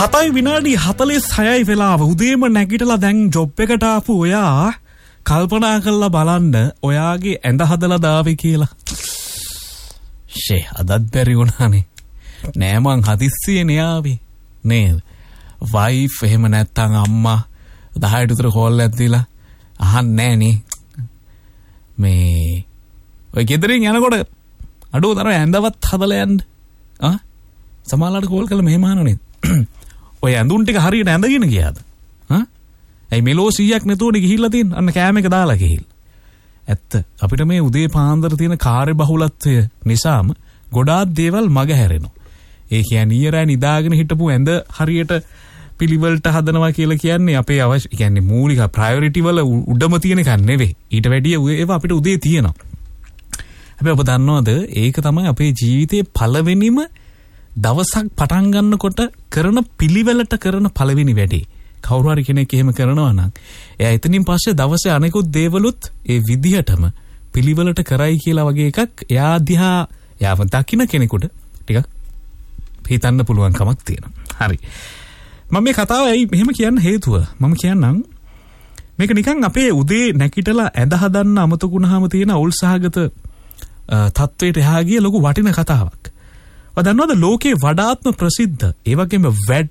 7:46 වෙලාව උදේම නැගිටලා දැන් ජොබ් එකට ආපු ඔයා කල්පනා කරලා බලන්න ඔයාගේ ඇඳ හදලා දාවේ කියලා. අදත් බැරි වුණානේ. නෑ මං හදිස්සියේ ආවේ නේද? වයිෆ් එහෙම නැත්තම් අම්මා 10ට විතර කෝල් එකක් දීලා අහන්නේ නෑනේ. මේ ඔය ගෙදරින් යනකොට අඩුව තරම ඇඳවත් හදලා යන්න. සමහරවිට කෝල් කරලා මෙහෙම අහනනේ. ඔය ඇඳුම් ටික හරියට ඇඳගෙන ගියාද? ඇයි මෙලෝ 100ක් නැතුවනේ ගිහිල්ලා තියෙන්නේ. අන්න කෑම එක දාලා ගිහිල්ලා. ඇත්ත අපිට මේ උදේ පාන්දර තියෙන කාර්ය බහුලත්වය නිසාම ගොඩාක් දේවල් මග හැරෙනවා. ඒ කියන්නේ ඊයරෑ නිදාගෙන හිටපු ඇඳ හරියට පිළිවෙලට හදනවා කියලා කියන්නේ අපේ අවශ්‍ය කියන්නේ මූලික ප්‍රයොරිටි වල උඩම තියෙන එකක් නෙවෙයි. ඊට වැඩිය ඒවා අපිට උදේ තියෙනවා. හැබැයි ඔබ දන්නවද ඒක තමයි අපේ ජීවිතයේ පළවෙනිම දවසක් පටන් ගන්නකොට කරන පිළිවෙලට කරන පළවෙනි වැඩේ. කවුරු හරි කෙනෙක් එහෙම කරනවා නම් එයා එතනින් පස්සේ දවසේ අනෙකුත් දේවලුත් ඒ විදිහටම පිළිවෙලට කරයි කියලා වගේ එකක් එයා දිහා යාව දකින්න කෙනෙකුට ටිකක් හිතන්න පුළුවන් කමක් තියෙනවා. හරි. මම මේ කතාව ඇයි මෙහෙම කියන්න හේතුව මම කියන්නම් මේක නිකන් අපේ උදේ නැගිටලා ඇඳ හදන්න අමතකුණාම තියෙන අවුල්සහගත තත්වයට එහා ගිය ලොකු වටින කතාවක්. ඔය දන්නවද ලෝකේ වඩාත්ම ප්‍රසිද්ධ ඒ වගේම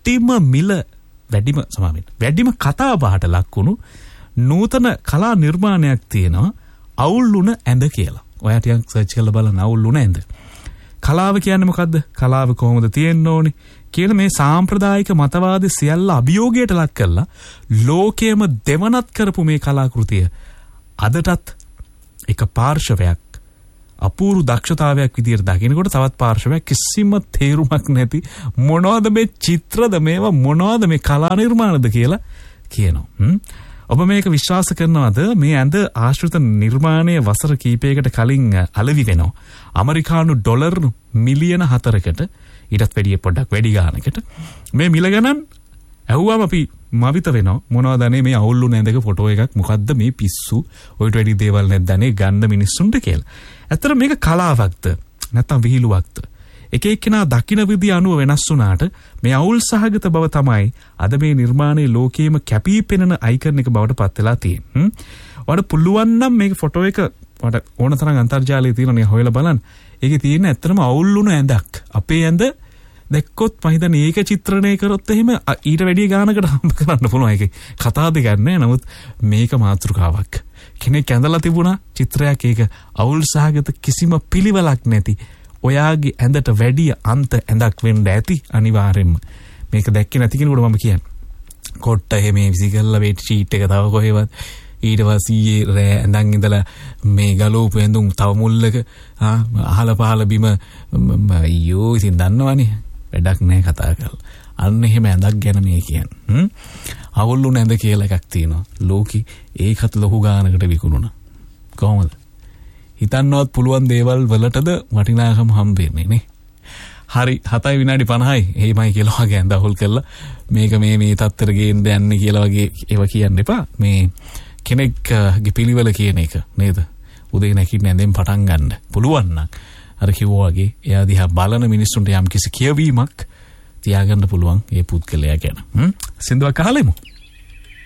වැඩිම කතා බහට ලක්වුණු නූතන කලා නිර්මාණයක් තියෙනවා අවුල්ුණ ඇඳ කියලා. ඔයාට ටිකක් සර්ච් කරලා බලන්න අවුල්ුණ ඇඳ. කලාව කියන්නේ මොකද්ද? කලාව කොහොමද තියෙන්න ඕනේ කියන මේ සාම්ප්‍රදායික මතවාද සියල්ල අභියෝගයට ලක් කරලා ලෝකයේම දෙවනත් කරපු මේ කලාකෘතිය අදටත් එක පාර්ශවයක් අපූර්ව දක්ෂතාවයක් විදියට දකින්නකොට තවත් පාර්ශවයක් කිසිම තේරුමක් නැති මොනවද මේ චිත්‍රද මේවා මොනවද මේ කලා නිර්මාණද කියලා කියනවා. ඔබ මේක විශ්වාස කරනවද මේ ඇඳ ආශ්‍රිත නිර්මාණයේ වසර කීපයකට කලින් අලෙවි වෙනවා ඇමරිකානු ඩොලර් මිලියන 4කට ඊටත් වැඩිය පොඩ්ඩක් වැඩි ගානකට මේ මිල ගණන් ඇහුවම අපි මවිත වෙනවා මොනවද මේ අවුල්ුණ ඇඳක ෆොටෝ එකක් මොකද්ද මේ පිස්සු ඔයිට වැඩි දේවල් නැද්දනේ ගන්න මිනිස්සුන්ට කියලා. ඇත්තට මේක කලාවක්ද නැත්නම් විහිළුවක්ද? එක එක්කෙනා දකින්න විදිය අනුව වෙනස් වුණාට මේ අවුල් සහගත බව තමයි අද මේ නිර්මාණයේ ලෝකයේම කැපී පෙනෙන අයිකන් එක බවට පත් වෙලා තියෙන්නේ. ඔයාලට පුළුවන් නම් මේක ෆොටෝ එක ඔයාලට ඕන තරම් අන්තර්ජාලයේ තියෙනවා හොයලා බලන්න. ඒකේ තියෙන ඇත්තටම අවුල්ුණ ඇඳක්. අපේ ඇඳ දැක්කොත් මම හිතන්නේ ඒක චිත්‍රණය කරොත් එහෙම ඊට වැඩි ගානකට හම්බ කරන්න පුළුවන්. ඒකේ කතා දෙකක් නෑ. නමුත් මේක මාතෘකාවක්. කෙනෙක් ඇඳලා තිබුණා චිත්‍රයක් ඒක අවුල් සහගත කිසිම පිළිවෙලක් නැති ඔයාගේ ඇඳට වැඩි අන්ත ඇඳක් වෙන්න ඇති අනිවාර්යෙන්ම. මේක දැක්කේ නැති කෙනෙකුට මම කියන්නේ. කොට්ට එහෙම විසිකල්ලා වෙට් ෂීට් එක තව කොහෙවත් ඊට පස්සේ රෑ ඇඳන් ඉඳලා මේ ගලෝපු ඇඳුම් තව මුල්ලක අහල පහල බිම අයියෝ ඉතින් දන්නවනේ වැඩක් නැහැ කතා කරලා. අන්න එහෙම ඇඳක් ගැන මේ කියන්නේ. අවුල්ුණ ඇඳ කියලා එකක් තියෙනවා. ලෝකේ ඒකත් ලොකු ගානකට විකුණුණා. කොහොමද? හිතන්නවත් පුළුවන් දේවල් වලටද වටිනාකම හම්බෙන්නේ නේ. හරි 7:50යි. එහෙමයි කියලා වගේ ඇඳ අවුල් කරලා මේක මේ තත්තර ගේන්න යන්නේ කියලා වගේ ඒවා කියන්න එපා. මේ කෙනෙක්ගේ පිළිවෙල කියන එක නේද? උදේ නැගිටින්න ඇඳෙන් පටන් ගන්න පුළුවන් නම් අර කිව්වා වගේ එයා දිහා බලන මිනිස්සුන්ට යම් කිසි කියවීමක් තියාගන්න පුළුවන් ඒ පුද්ගලයා ගැන. සින්දුවක් අහලෙමු.